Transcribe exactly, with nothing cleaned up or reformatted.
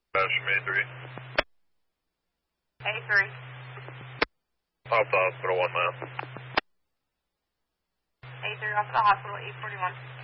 Basham A three. A three. Off the hospital, one mile. A three off the hospital, eight forty-one.